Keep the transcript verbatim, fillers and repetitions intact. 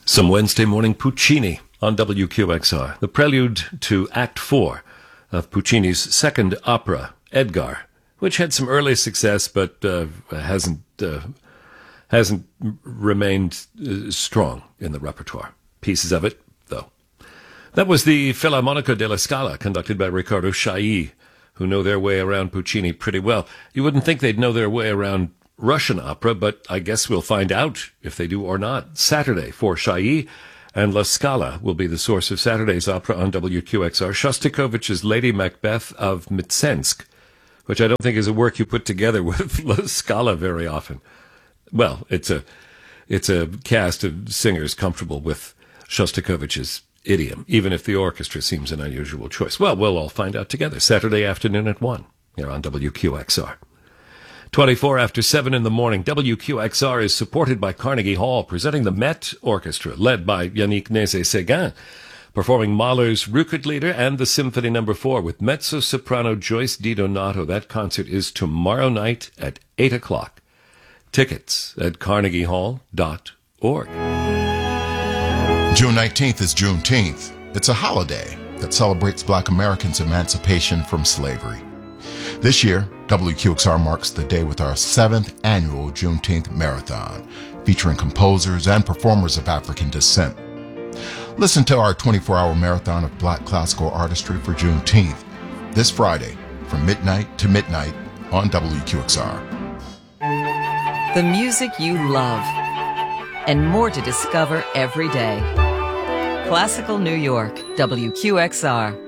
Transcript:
Some Wednesday morning Puccini on W Q X R, the prelude to Act Four of Puccini's second opera, Edgar, which had some early success but uh, hasn't uh, hasn't remained uh, strong in the repertoire. Pieces of it, though. That was the Filarmonico della Scala, conducted by Riccardo Chailly, who know their way around Puccini pretty well. You wouldn't think they'd know their way around Russian opera, but I guess we'll find out if they do or not. Saturday for Chailly, and La Scala will be the source of Saturday's opera on W Q X R. Shostakovich's Lady Macbeth of Mtsensk, which I don't think is a work you put together with La Scala very often. Well, it's a it's a cast of singers comfortable with Shostakovich's idiom, even if the orchestra seems an unusual choice. Well, we'll all find out together. Saturday afternoon at one here on W Q X R. twenty-four after seven in the morning, W Q X R is supported by Carnegie Hall, presenting the Met Orchestra, led by Yannick Nézet-Séguin, performing Mahler's Rückert-Lieder and the Symphony Number Four with mezzo-soprano Joyce DiDonato. That concert is tomorrow night at eight o'clock. Tickets at carnegie hall dot org. June nineteenth is Juneteenth. It's a holiday that celebrates Black Americans' emancipation from slavery. This year, W Q X R marks the day with our seventh annual Juneteenth Marathon, featuring composers and performers of African descent. Listen to our twenty-four hour marathon of Black classical artistry for Juneteenth, this Friday from midnight to midnight on W Q X R. The music you love, and more to discover every day. Classical New York, W Q X R.